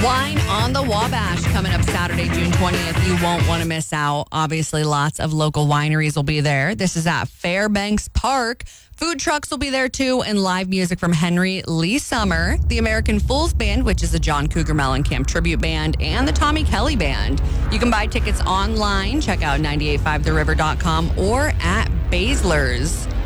Wine on the Wabash coming up Saturday, June 20th. You won't want to miss out. Obviously, lots of local wineries will be there. This is at Fairbanks Park. Food trucks will be there too, and live music from Henry Lee Summer, the American Fools Band, which is a John Cougar Mellencamp tribute band, and the Tommy Kelly Band. You can buy tickets online. Check out 985theriver.com or at Baszler's.